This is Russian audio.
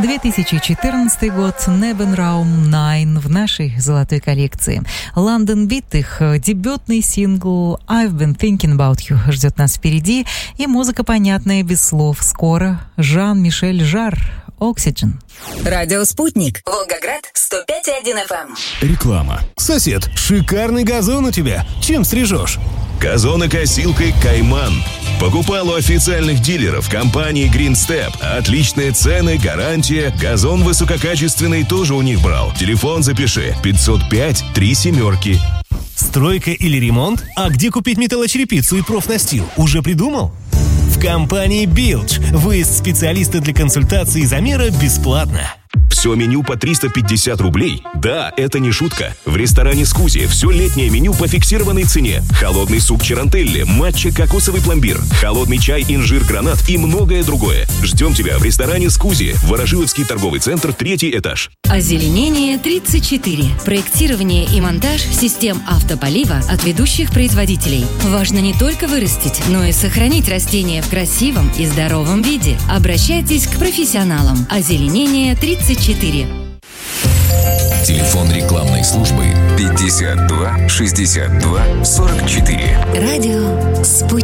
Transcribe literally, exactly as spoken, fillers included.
две тысячи четырнадцатый год, Nebenraum девять в нашей золотой коллекции. London Beat, их дебютный сингл I've Been Thinking About You ждет нас впереди. И музыка понятная, без слов. Скоро Жан-Мишель Жарр, Oxygen. Радио «Спутник». Волгоград, сто пять и один эф эм. Реклама. Сосед, шикарный газон у тебя. Чем стрижешь? Газонокосилкой «Кайман». Покупал у официальных дилеров компании Green Step. Отличные цены, гарантия. Газон высококачественный тоже у них брал. Телефон запиши. пятьсот пять три семерки. Стройка или ремонт? А где купить металлочерепицу и профнастил? Уже придумал? В компании Билдж. Выезд специалиста для консультации и замера бесплатно. Все меню по триста пятьдесят рублей? Да, это не шутка. В ресторане «Скузи» все летнее меню по фиксированной цене. Холодный суп чарантелли, матча кокосовый пломбир, холодный чай инжир-гранат и многое другое. Ждем тебя в ресторане «Скузи», Ворошиловский торговый центр, третий этаж. Озеленение тридцать четыре. Проектирование и монтаж систем автополива от ведущих производителей. Важно не только вырастить, но и сохранить растения в красивом и здоровом виде. Обращайтесь к профессионалам. Озеленение тридцать четыре. Телефон рекламной службы пятьдесят два шестьдесят два сорок четыре. Радио «Спутник».